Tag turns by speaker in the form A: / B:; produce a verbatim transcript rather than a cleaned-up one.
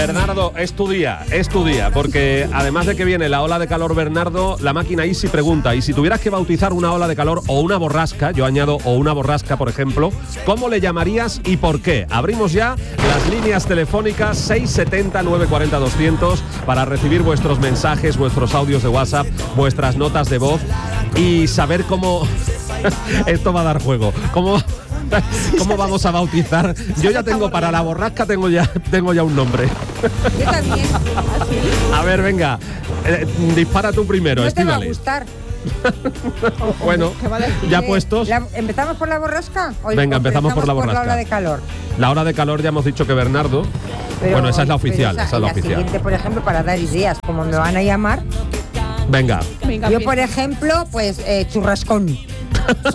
A: Bernardo, es tu día, es tu día, porque además de que viene la ola de calor, Bernardo, la máquina Easy pregunta, y si tuvieras que bautizar una ola de calor o una borrasca, yo añado o una borrasca, por ejemplo, ¿cómo le llamarías y por qué? Abrimos ya las líneas telefónicas seis setenta, nueve cuarenta, doscientos para recibir vuestros mensajes, vuestros audios de WhatsApp, vuestras notas de voz y saber cómo... Esto va a dar juego. ¿Cómo... ¿Cómo vamos a bautizar? Yo ya tengo para la borrasca, tengo ya, tengo ya un nombre.
B: Yo también.
A: A ver, venga, eh, dispara tú primero,
B: No te va a
A: Estíbaliz.
B: gustar.
A: Bueno, ya puestos.
B: La- ¿Empezamos por la borrasca? ¿O
A: Venga, empezamos por la borrasca.
B: la ola de calor.
A: La hora de calor ya hemos dicho que Bernardo.
B: Pero-
A: bueno, esa es la oficial,
B: pero
A: esa es la
B: la
A: oficial.
B: siguiente, por ejemplo, para dar ideas, como me van a llamar.
A: Venga.
C: Venga,
B: Yo,
C: empieza.
B: por ejemplo, pues eh, churrascón.